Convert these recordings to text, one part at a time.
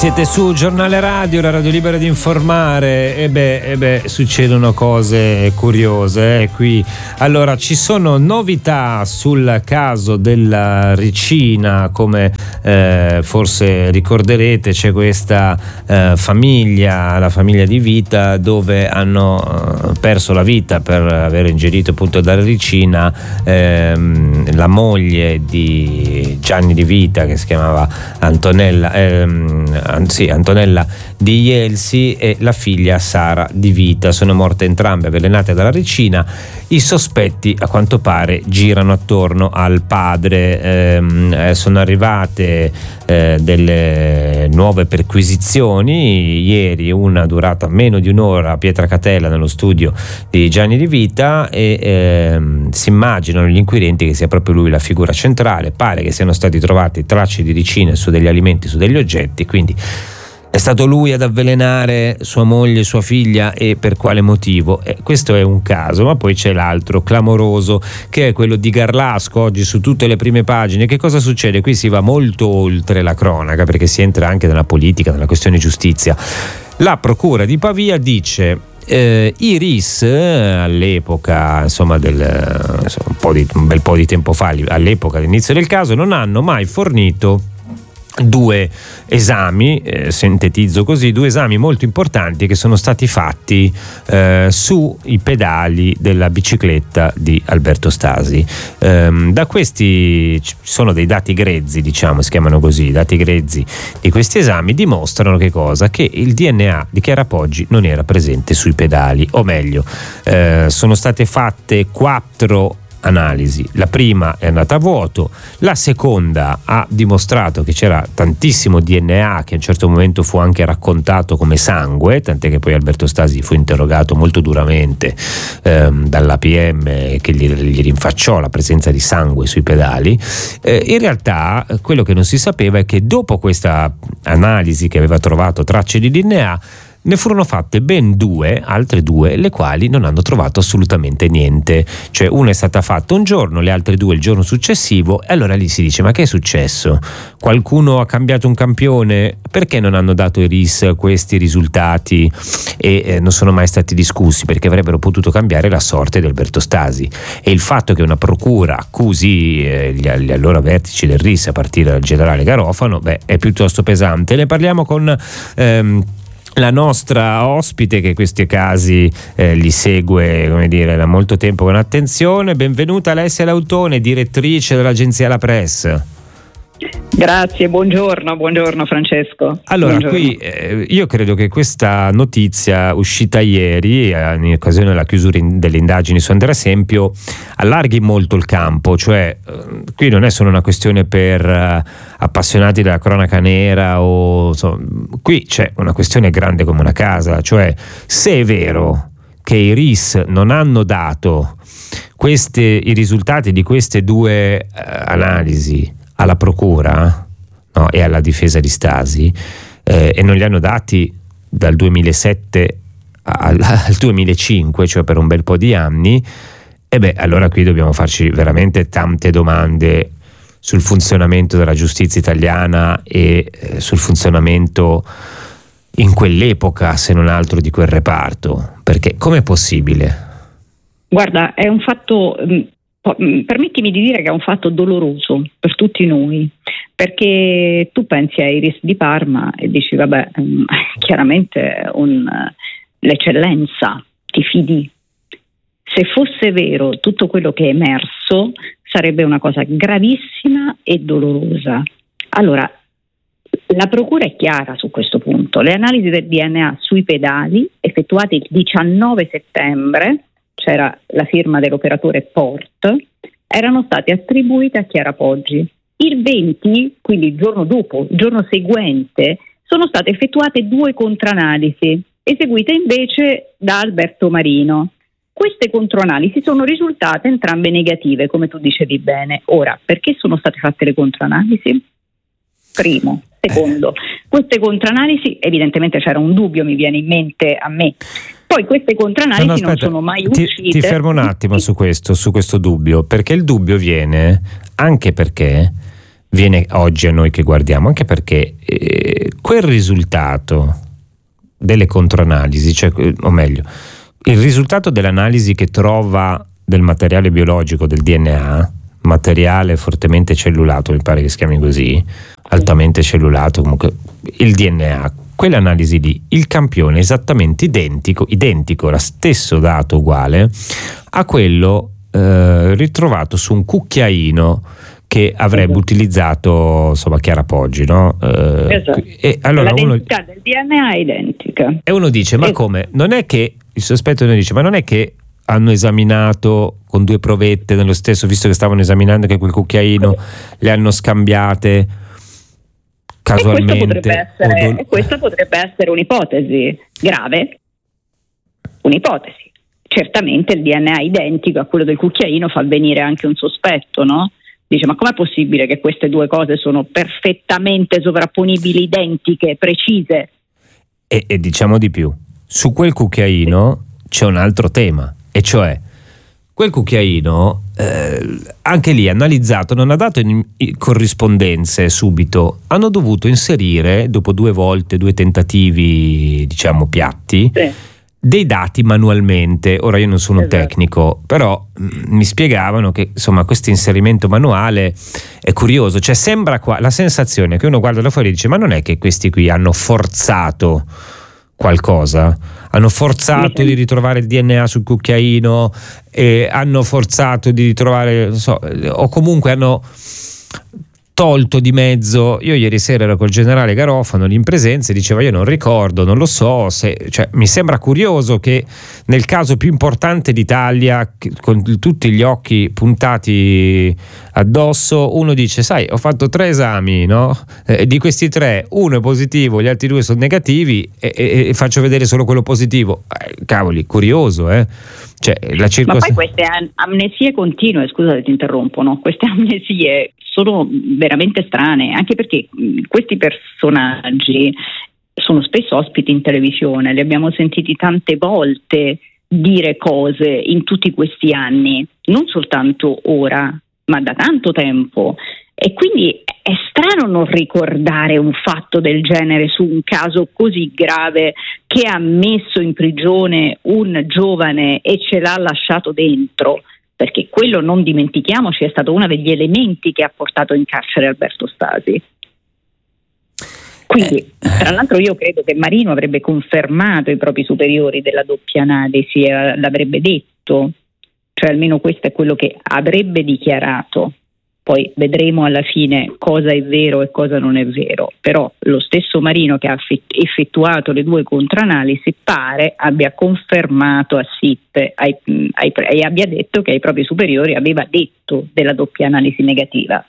Siete su Giornale Radio, la radio libera di informare. E beh, succedono cose curiose qui. Allora, ci sono novità sul caso della Ricina, come forse ricorderete. C'è questa famiglia, la famiglia di Vita, dove hanno perso la vita per aver ingerito appunto dalla Ricina la moglie di Gianni Di Vita, che si chiamava Antonella Di Jelsi, e la figlia Sara Di Vita. Sono morte entrambe avvelenate dalla Ricina. I sospetti, a quanto pare, girano attorno al padre. Sono arrivate delle nuove perquisizioni ieri, una durata meno di un'ora a Pietracatella, nello studio di Gianni Di Vita, e si immaginano gli inquirenti che sia proprio lui la figura centrale. Pare che siano stati trovati tracce di ricine su degli alimenti, su degli oggetti, quindi è stato lui ad avvelenare sua moglie e sua figlia, e per quale motivo? Questo è un caso, ma poi c'è l'altro clamoroso, che è quello di Garlasco, oggi su tutte le prime pagine. Che cosa succede? Qui si va molto oltre la cronaca, perché si entra anche nella politica, nella questione giustizia. La procura di Pavia dice: i RIS all'epoca, insomma, un bel po' di tempo fa, all'epoca dell'inizio del caso, non hanno mai fornito due esami, sintetizzo così, due esami molto importanti che sono stati fatti sui pedali della bicicletta di Alberto Stasi. Da questi ci sono dei dati grezzi, diciamo, si chiamano così, i dati grezzi di questi esami dimostrano che cosa? Che il DNA di Chiara Poggi non era presente sui pedali, o meglio, sono state fatte 4 analisi. La prima è andata a vuoto, la seconda ha dimostrato che c'era tantissimo DNA, che a un certo momento fu anche raccontato come sangue, tant'è che poi Alberto Stasi fu interrogato molto duramente dall'APM, che gli rinfacciò la presenza di sangue sui pedali. In realtà quello che non si sapeva è che dopo questa analisi, che aveva trovato tracce di DNA, ne furono fatte ben altre due, le quali non hanno trovato assolutamente niente. Cioè, una è stata fatta un giorno, le altre 2 il giorno successivo, e allora lì si dice: ma che è successo? Qualcuno ha cambiato un campione? Perché non hanno dato ai RIS questi risultati e non sono mai stati discussi? Perché avrebbero potuto cambiare la sorte di Alberto Stasi. E il fatto che una procura accusi gli allora vertici del RIS, a partire dal generale Garofano, è piuttosto pesante. Ne parliamo con la nostra ospite, che questi casi li segue, come dire, da molto tempo con attenzione. Benvenuta Alessia Lautone, direttrice dell'agenzia La Press. Grazie, buongiorno Francesco. Allora, buongiorno. Qui io credo che questa notizia uscita ieri, in occasione della chiusura delle indagini su Andrea Sempio, allarghi molto il campo. Cioè, qui non è solo una questione per appassionati della cronaca nera, qui c'è una questione grande come una casa. Cioè, se è vero che i RIS non hanno dato i risultati di queste 2 analisi alla procura, no, e alla difesa di Stasi, e non li hanno dati dal 2007 al 2005, cioè per un bel po' di anni, allora qui dobbiamo farci veramente tante domande sul funzionamento della giustizia italiana e sul funzionamento in quell'epoca, se non altro, di quel reparto. Perché com'è possibile? Guarda, è un fatto, permettimi di dire che è un fatto doloroso per tutti noi, perché tu pensi ai RIS di Parma e dici chiaramente l'eccellenza, ti fidi. Se fosse vero tutto quello che è emerso, sarebbe una cosa gravissima e dolorosa. Allora, la procura è chiara su questo punto. Le analisi del DNA sui pedali, effettuate il 19 settembre, c'era la firma dell'operatore Port, erano state attribuite a Chiara Poggi. Il 20, quindi il giorno dopo, il giorno seguente, sono state effettuate 2 controanalisi, eseguite invece da Alberto Marino. Queste controanalisi sono risultate entrambe negative, come tu dicevi bene. Ora, perché sono state fatte le controanalisi? Primo. Secondo, queste controanalisi, evidentemente c'era un dubbio, mi viene in mente a me. Poi queste controanalisi non sono mai uscite. Ti fermo un attimo su questo dubbio, perché il dubbio viene anche perché viene oggi a noi che guardiamo, anche perché quel risultato delle controanalisi, cioè, o meglio, il risultato dell'analisi che trova del materiale biologico, del DNA, materiale fortemente cellulato, mi pare che si chiami così, altamente cellulato, comunque il DNA, quell'analisi lì, il campione è esattamente identico, lo stesso dato uguale a quello ritrovato su un cucchiaino che avrebbe utilizzato, insomma, Chiara Poggi, no? Esatto. E allora la densità del DNA è identica. E uno dice, ma come? Non è che, il sospetto uno dice, ma non è che hanno esaminato con 2 provette nello stesso, visto che stavano esaminando che quel cucchiaino, le hanno scambiate casualmente? Questa potrebbe essere un'ipotesi grave, un'ipotesi. Certamente il DNA identico a quello del cucchiaino fa venire anche un sospetto, no? Dice, ma com'è possibile che queste 2 cose sono perfettamente sovrapponibili, identiche, precise? E diciamo di più, su quel cucchiaino c'è un altro tema, e cioè quel cucchiaino anche lì analizzato non ha dato corrispondenze subito, hanno dovuto inserire dopo 2 volte, 2 tentativi, diciamo, piatti, dei dati manualmente. Ora io non sono un tecnico, però mi spiegavano che, insomma, questo inserimento manuale è curioso, cioè sembra qua la sensazione che uno guarda da fuori e dice, ma non è che questi qui hanno forzato qualcosa, hanno forzato di ritrovare il DNA sul cucchiaino, hanno forzato di ritrovare, non so, o comunque hanno tolto di mezzo. Io ieri sera ero col generale Garofano lì in presenza e diceva, io non ricordo, non lo so, cioè, mi sembra curioso che nel caso più importante d'Italia, con tutti gli occhi puntati addosso, uno dice, sai, ho fatto 3 esami, no? Di questi 3 uno è positivo, gli altri 2 sono negativi e faccio vedere solo quello positivo. Cavoli, curioso, Cioè, ma poi queste amnesie continue, scusa se ti interrompo, no? Queste amnesie sono veramente strane, anche perché questi personaggi sono spesso ospiti in televisione, li abbiamo sentiti tante volte dire cose in tutti questi anni, non soltanto ora, ma da tanto tempo, e quindi è strano non ricordare un fatto del genere su un caso così grave che ha messo in prigione un giovane e ce l'ha lasciato dentro, perché quello, non dimentichiamoci, è stato uno degli elementi che ha portato in carcere Alberto Stasi. Quindi, tra l'altro, io credo che Marino avrebbe confermato i propri superiori della doppia analisi, l'avrebbe detto, cioè almeno questo è quello che avrebbe dichiarato. Poi vedremo alla fine cosa è vero e cosa non è vero, però lo stesso Marino che ha effettuato le 2 controanalisi pare abbia confermato a SIP e abbia detto che ai propri superiori aveva detto della doppia analisi negativa.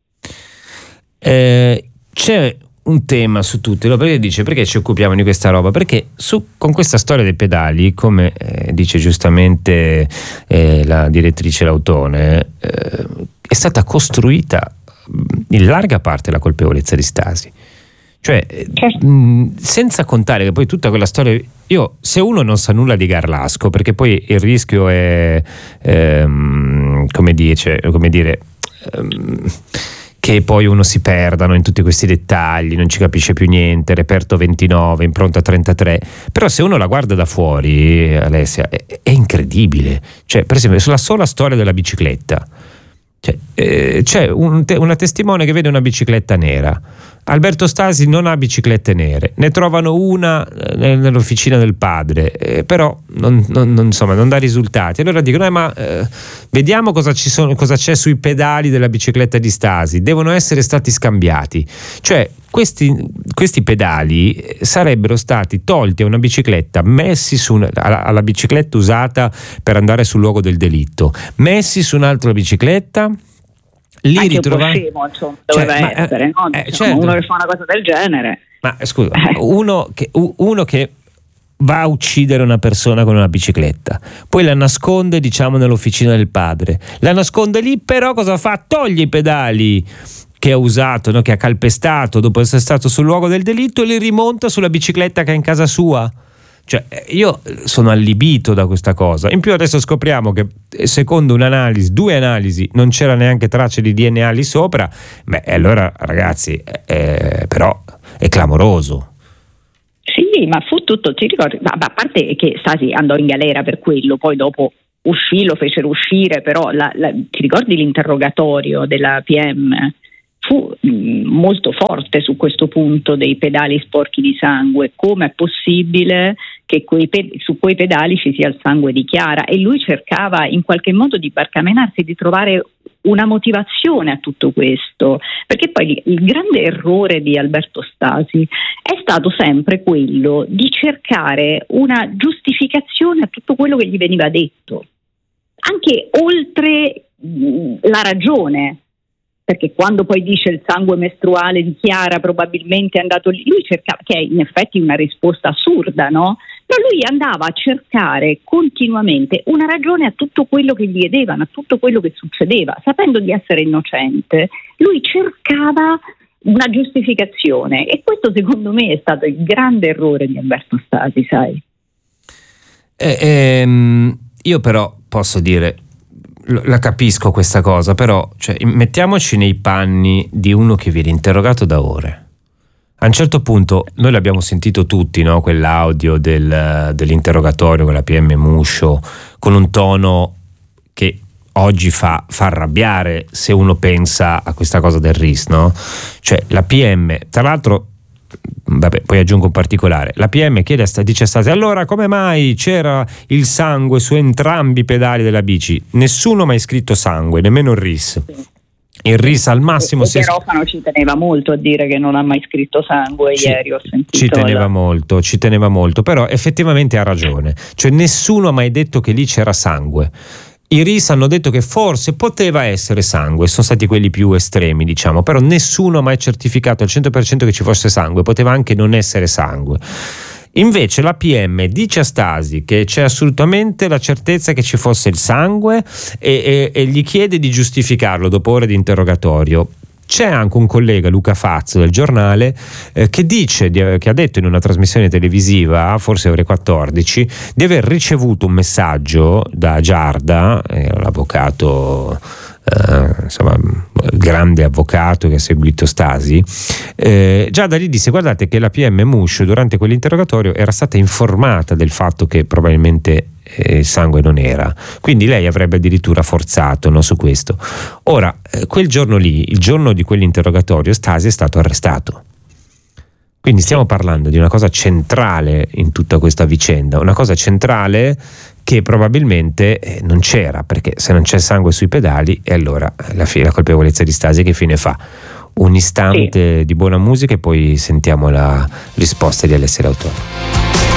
C'è un tema su tutti, perché dice, perché ci occupiamo di questa roba? Perché con questa storia dei pedali, come dice giustamente la direttrice Lautone, è stata costruita in larga parte la colpevolezza di Stasi, cioè senza contare che poi tutta quella storia, se uno non sa nulla di Garlasco, perché poi il rischio è come dire che poi uno si perdano in tutti questi dettagli, non ci capisce più niente, reperto 29, impronta 33, però se uno la guarda da fuori, Alessia, è incredibile. Cioè, per esempio, sulla sola storia della bicicletta, c'è una testimone che vede una bicicletta nera. Alberto Stasi non ha biciclette nere, ne trovano una nell'officina del padre, però non dà risultati. Allora dicono, ma vediamo cosa c'è sui pedali della bicicletta di Stasi, devono essere stati scambiati. Cioè questi pedali sarebbero stati tolti a una bicicletta, messi alla bicicletta usata per andare sul luogo del delitto, messi su un'altra bicicletta, lì anche ritrovare, doveva essere, no? Certo. Uno che fa una cosa del genere. Ma scusa, uno che va a uccidere una persona con una bicicletta, poi la nasconde, diciamo, nell'officina del padre, la nasconde lì, però cosa fa? Toglie i pedali che ha usato, no? Che ha calpestato dopo essere stato sul luogo del delitto, e li rimonta sulla bicicletta che ha in casa sua. Cioè, io sono allibito da questa cosa. In più adesso scopriamo che secondo due analisi non c'era neanche tracce di DNA lì sopra. Allora ragazzi, però è clamoroso. Sì, ma fu tutto, ti ricordi? Ma a parte che Stasi andò in galera per quello, poi dopo uscì, lo fecero uscire, però ti ricordi l'interrogatorio della PM? Fu molto forte su questo punto dei pedali sporchi di sangue. Come è possibile che su quei pedali ci sia il sangue di Chiara? E lui cercava in qualche modo di barcamenarsi, di trovare una motivazione a tutto questo, perché poi il grande errore di Alberto Stasi è stato sempre quello di cercare una giustificazione a tutto quello che gli veniva detto, anche oltre la ragione. Perché quando poi dice il sangue mestruale di Chiara probabilmente è andato lì, lui cercava, che è in effetti una risposta assurda, no? Però lui andava a cercare continuamente una ragione a tutto quello che gli chiedevano, a tutto quello che succedeva, sapendo di essere innocente. Lui cercava una giustificazione, e questo secondo me è stato il grande errore di Alberto Stasi, sai? Io però posso dire, la capisco questa cosa, però mettiamoci nei panni di uno che viene interrogato da ore. A un certo punto noi l'abbiamo sentito tutti, no? Quell'audio dell'interrogatorio con la PM Muscio, con un tono che oggi fa arrabbiare se uno pensa a questa cosa del RIS, no? Cioè la PM, tra l'altro, poi aggiungo un particolare, la PM dice a Stasi: allora come mai c'era il sangue su entrambi i pedali della bici? Nessuno ha mai scritto sangue, nemmeno il RIS. Il RIS al massimo Pierofano ci teneva molto a dire che non ha mai scritto sangue. Ieri ho sentito ci teneva molto, però effettivamente ha ragione, cioè nessuno ha mai detto che lì c'era sangue. I RIS hanno detto che forse poteva essere sangue, sono stati quelli più estremi, diciamo, però nessuno ha mai certificato al 100% che ci fosse sangue, poteva anche non essere sangue. Invece la PM dice a Stasi che c'è assolutamente la certezza che ci fosse il sangue e gli chiede di giustificarlo dopo ore di interrogatorio. C'è anche un collega, Luca Fazzo del Giornale, che dice, che ha detto in una trasmissione televisiva, forse ore 14, di aver ricevuto un messaggio da Giarda, l'avvocato, grande avvocato che ha seguito Stasi. Giarda gli disse: guardate che la PM Muscio durante quell'interrogatorio era stata informata del fatto che probabilmente il sangue non era, quindi lei avrebbe addirittura forzato, no, su questo. Ora, quel giorno lì, il giorno di quell'interrogatorio, Stasi è stato arrestato. Quindi stiamo parlando di una cosa centrale in tutta questa vicenda, una cosa centrale che probabilmente non c'era, perché se non c'è sangue sui pedali, e allora la colpevolezza di Stasi che fine fa? Un istante di buona musica e poi sentiamo la risposta di Alessia Lautoni.